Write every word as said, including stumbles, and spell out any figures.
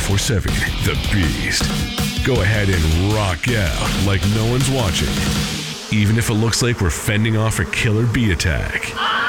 twenty-four seven. The Beast. Go ahead and rock out like no one's watching, even if it looks like we're fending off a killer bee attack.